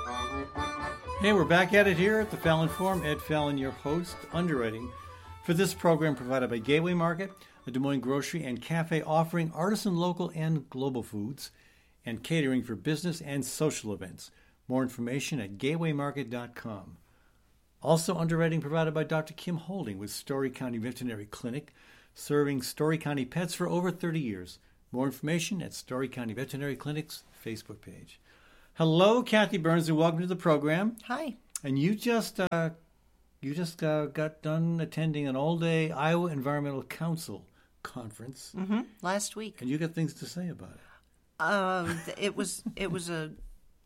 Hey, we're back at it here at the Fallon Forum. Ed Fallon, your host, underwriting for this program provided by Gateway Market, a Des Moines grocery and cafe offering artisan, local, and global foods, and catering for business and social events. More information at gatewaymarket.com. Also underwriting provided by Dr. Kim Holding with Story County Veterinary Clinic, serving Story County pets for over 30 years. More information at Story County Veterinary Clinic's Facebook page. Hello, Kathy Burns, and welcome to the program. Hi. And you just got done attending an all-day Iowa Environmental Council conference Last week. and you got things to say about it. It was an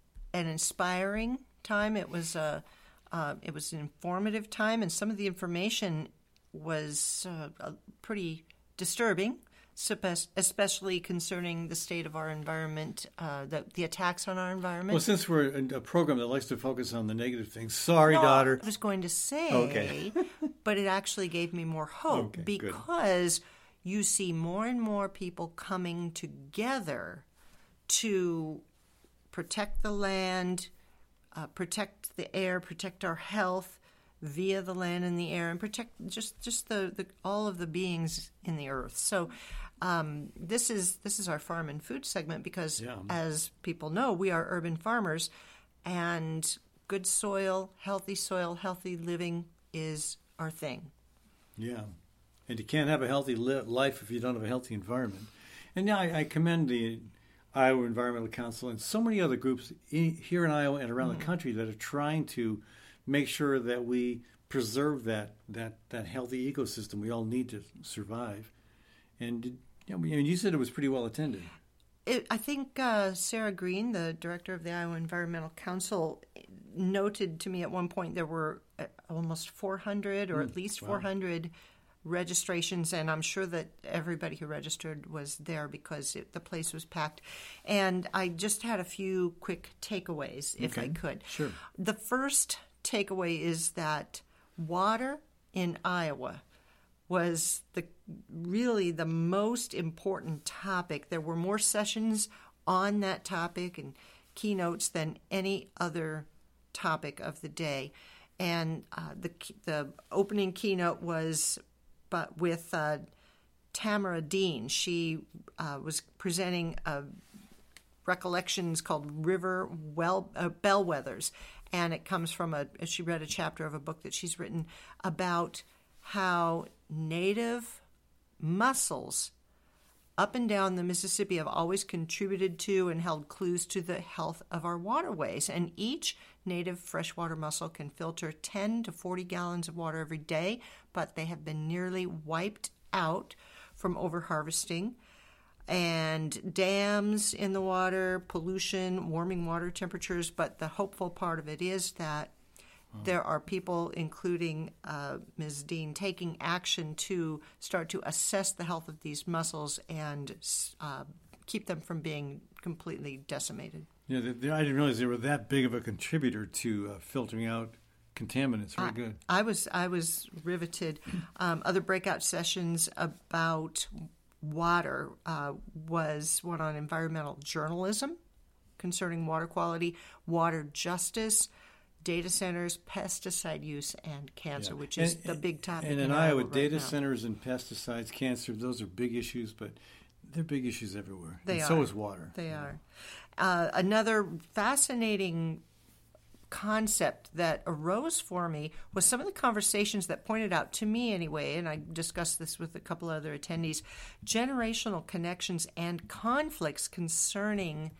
inspiring time. It was an informative time, and some of the information was pretty disturbing, especially concerning the state of our environment, the attacks on our environment. Well, since we're a program that likes to focus on the negative things, sorry, daughter. I was going to say, Okay. but it actually gave me more hope Okay, good. because you see more and more people coming together to protect the land, protect the air, protect our health via the land and the air, and protect just the all of the beings in the earth. So this is our farm and food segment because, as people know, we are urban farmers, and good soil, healthy living is our thing. Yeah. And you can't have a healthy life if you don't have a healthy environment. And now I commend the Iowa Environmental Council and so many other groups here in Iowa and around the country that are trying to make sure that we preserve that healthy ecosystem we all need to survive. And you said it was pretty well attended. I think Sarah Green, the director of the Iowa Environmental Council, noted to me at one point there were almost 400 or at least 400 registrations, and I'm sure that everybody who registered was there because the place was packed. And I just had a few quick takeaways, if I could. Sure. The first takeaway is that water in Iowa was really the most important topic. There were more sessions on that topic and keynotes than any other topic of the day. And the opening keynote was with Tamara Dean. She was presenting recollections called River Bellwethers, and it comes from she read a chapter of a book that she's written about how native mussels up and down the Mississippi have always contributed to and held clues to the health of our waterways. And each native freshwater mussel can filter 10 to 40 gallons of water every day, but they have been nearly wiped out from overharvesting and dams in the water, pollution, warming water temperatures. But the hopeful part of it is that there are people, including Ms. Dean, taking action to start to assess the health of these mussels and keep them from being completely decimated. Yeah, I didn't realize they were that big of a contributor to filtering out contaminants. Very good. I was riveted. Other breakout sessions about water was one on environmental journalism concerning water quality, water justice, data centers, pesticide use, and cancer, which is the big topic. And in Iowa, data centers and pesticides, cancer, those are big issues, but they're big issues everywhere. So is water. They are. Another fascinating concept that arose for me was some of the conversations that pointed out to me anyway, and I discussed this with a couple other attendees, generational connections and conflicts concerning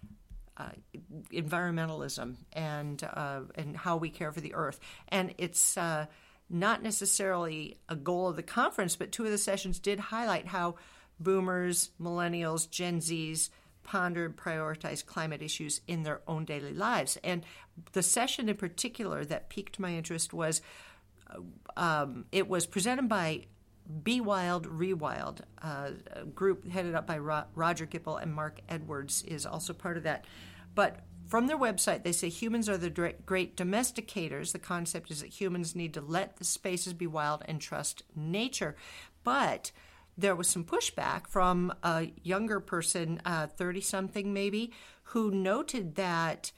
environmentalism and how we care for the earth. And it's not necessarily a goal of the conference, but two of the sessions did highlight how boomers, millennials, Gen Zs ponder and prioritize climate issues in their own daily lives. And the session in particular that piqued my interest was it was presented by Be Wild, Rewild, a group headed up by Roger Gipple, and Mark Edwards is also part of that. But from their website, they say humans are the great domesticators. The concept is that humans need to let the spaces be wild and trust nature. But there was some pushback from a younger person, 30-something maybe, who noted that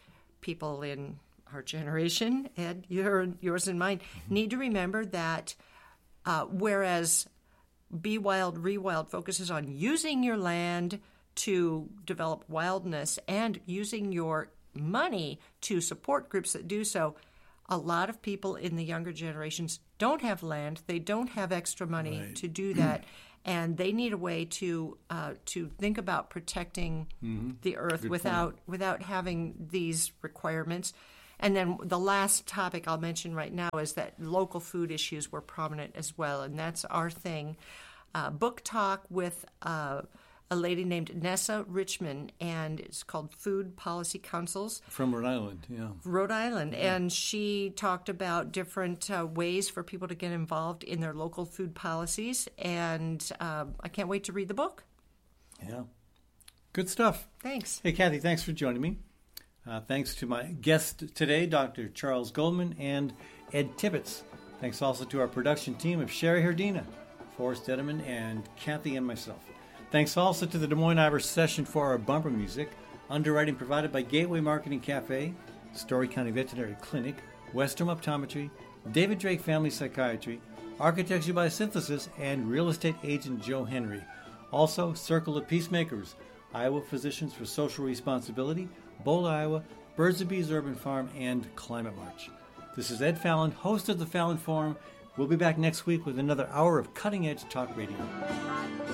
people in our generation, Ed, yours and mine, need to remember that whereas Be Wild, Rewild focuses on using your land to develop wildness and using your money to support groups that do so, a lot of people in the younger generations don't have land. They don't have extra money to do that. And they need a way to think about protecting the earth without having these requirements. And then the last topic I'll mention right now is that local food issues were prominent as well, and that's our thing. Book talk with a lady named Nessa Richmond, and it's called Food Policy Councils. From Rhode Island, yeah. Rhode Island, and she talked about different ways for people to get involved in their local food policies, and I can't wait to read the book. Yeah. Good stuff. Thanks. Hey, Kathy, thanks for joining me. Thanks to my guest today, Dr. Charles Goldman and Ed Tibbetts. Thanks also to our production team of Sherry Herdina, Forrest Edelman, and Kathy and myself. Thanks also to the Des Moines Ivor Session for our bumper music. Underwriting provided by Gateway Marketing Cafe, Story County Veterinary Clinic, Western Optometry, David Drake Family Psychiatry, Architecture by Synthesis, and real estate agent Joe Henry. Also, Circle of Peacemakers, Iowa Physicians for Social Responsibility, Bold, Iowa, Birds and Bees Urban Farm, and Climate March. This is Ed Fallon, host of the Fallon Forum. We'll be back next week with another hour of cutting-edge talk radio.